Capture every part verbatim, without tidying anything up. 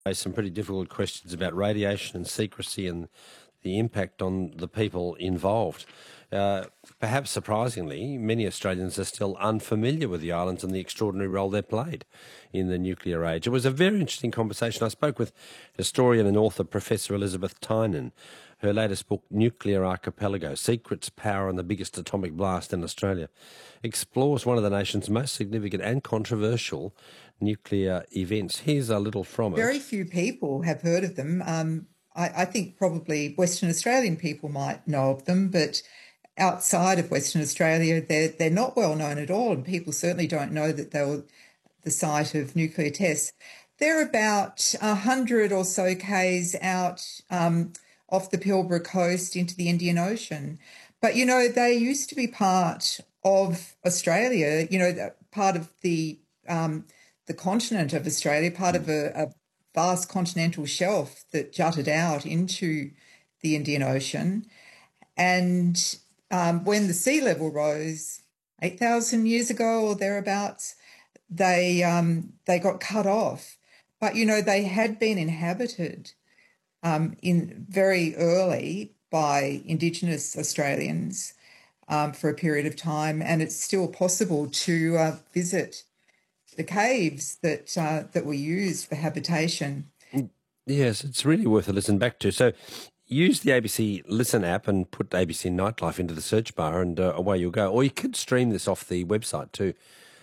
Some pretty difficult questions about radiation and secrecy and the impact on the people involved. Uh, perhaps surprisingly, many Australians are still unfamiliar with the islands and the extraordinary role they played in the nuclear age. It was a very interesting conversation. I spoke with historian and author Professor Elizabeth Tynan. Her latest book, Nuclear Archipelago, Secrets, Power and the Biggest Atomic Blast in Australia, explores one of the nation's most significant and controversial nuclear events. Here's a little from it. Very few people have heard of them. Um, I, I think probably Western Australian people might know of them, but outside of Western Australia, they're, they're not well known at all, and people certainly don't know that they were the site of nuclear tests. They're about one hundred or so k's out um, off the Pilbara coast into the Indian Ocean. But, you know, they used to be part of Australia, you know, part of the um, the continent of Australia, part of a, a vast continental shelf that jutted out into the Indian Ocean. And um, when the sea level rose eight thousand years ago or thereabouts, they um, they got cut off. But, you know, they had been inhabited um, in very early by Indigenous Australians um, for a period of time, and it's still possible to uh, visit the caves that uh, that were used for habitation. Yes, it's really worth a listen back to. So use the A B C Listen app and put A B C Nightlife into the search bar and uh, away you'll go. Or you could stream this off the website too,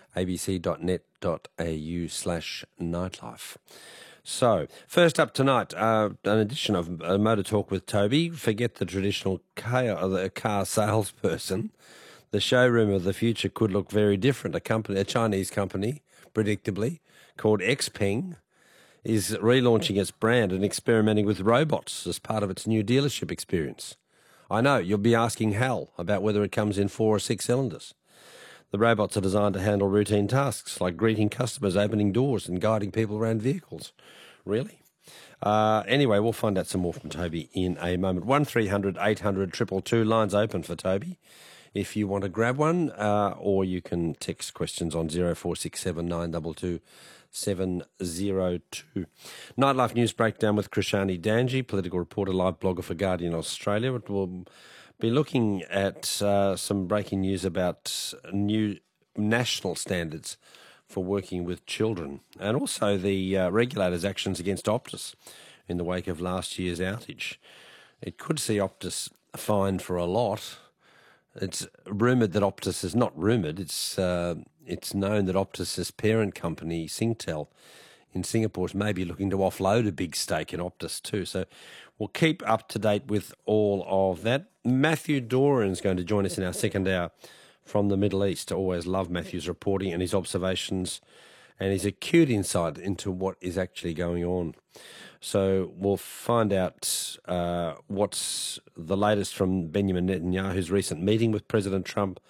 abc.net.au slash nightlife. So, first up tonight, uh, an edition of uh, Motor Talk with Toby. Forget the traditional car, uh, the car salesperson. The showroom of the future could look very different. A company, a Chinese company, predictably, called Xpeng, is relaunching its brand and experimenting with robots as part of its new dealership experience. I know, you'll be asking Hal about whether it comes in four or six cylinders. The robots are designed to handle routine tasks like greeting customers, opening doors and guiding people around vehicles. Really? Uh, anyway, we'll find out some more from Toby in a moment. one three hundred eight hundred two two two, lines open for Toby if you want to grab one, uh, or you can text questions on zero four six seven nine two two seven zero two. Nightlife News Breakdown with Krishani Danji, political reporter, live blogger for Guardian Australia. It will be looking at uh, some breaking news about new national standards for working with children, and also the uh, regulator's actions against Optus in the wake of last year's outage. It could see Optus fined for a lot. It's rumoured that Optus is not rumoured. It's uh, it's known that Optus's parent company, Singtel, in Singapore, is maybe looking to offload a big stake in Optus too. So we'll keep up to date with all of that. Matthew Doran is going to join us in our second hour from the Middle East. I always love Matthew's reporting and his observations and his acute insight into what is actually going on. So we'll find out uh, what's the latest from Benjamin Netanyahu's recent meeting with President Trump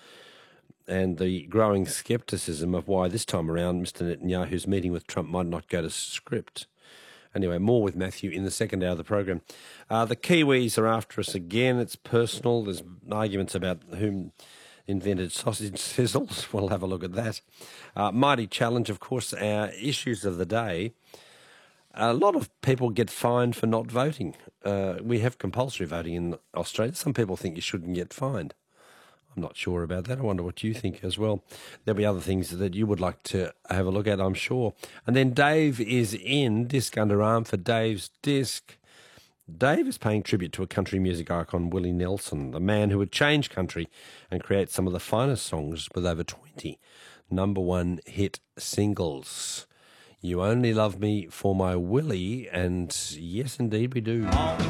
and the growing scepticism of why this time around Mister Netanyahu's meeting with Trump might not go to script. Anyway, more with Matthew in the second hour of the program. Uh, the Kiwis are after us again. It's personal. There's arguments about whom invented sausage sizzles. We'll have a look at that. Uh, mighty challenge, of course, our issues of the day. A lot of people get fined for not voting. Uh, we have compulsory voting in Australia. Some people think you shouldn't get fined. I'm not sure about that. I wonder what you think as well. There'll be other things that you would like to have a look at, I'm sure. And then Dave is in, Disc Underarm for Dave's Disc. Dave is paying tribute to a country music icon, Willie Nelson, the man who would change country and create some of the finest songs with over twenty number one hit singles. You Only Love Me for My Willie, and yes, indeed we do.